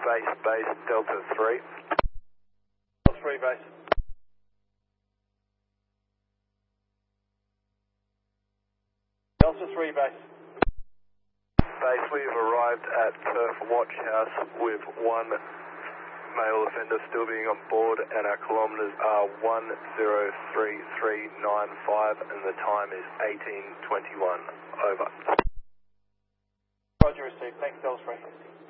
Base, Delta 3. Delta 3 base. Delta 3 base. Base, we've arrived at Turf Watch House with one male offender still being on board, and our kilometres are 103395 and the time is 18:21. Over. Roger, received. Thanks, Delta 3.